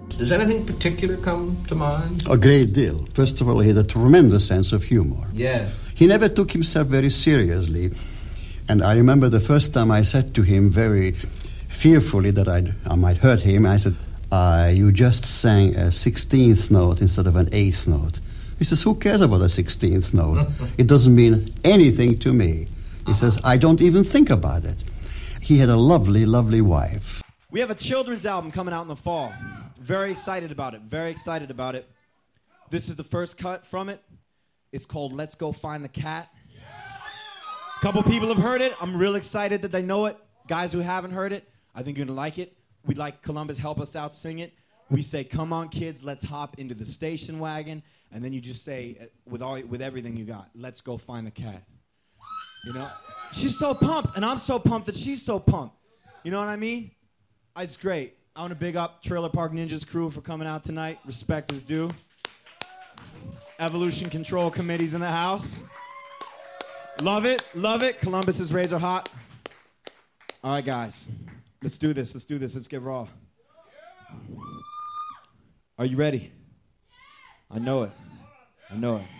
Does anything particular come to mind? A great deal. First of all, he had a tremendous sense of humor. Yeah. He never took himself very seriously. And I remember the first time I said to him very fearfully that I might hurt him, I said, you just sang a 16th note instead of an 8th note. He says, who cares about a 16th note? It doesn't mean anything to me. He says, I don't even think about it. He had a lovely, lovely wife. We have a children's album coming out in the fall. Very excited about it. Very excited about it. This is the first cut from it. It's called Let's Go Find the Cat. A couple people have heard it. I'm real excited that they know it. Guys who haven't heard it, I think you're going to like it. We'd like Columbus help us out sing it. We say, come on, kids, let's hop into the station wagon. And then you just say, with everything you got, let's go find the cat. You know? She's so pumped, and I'm so pumped that she's so pumped. You know what I mean? It's great. I want to big up Trailer Park Ninjas crew for coming out tonight. Respect is due. Evolution Control Committee's in the house. Love it, love it. Columbus is razor hot. All right, guys. Let's do this, let's get raw. Are you ready? I know it.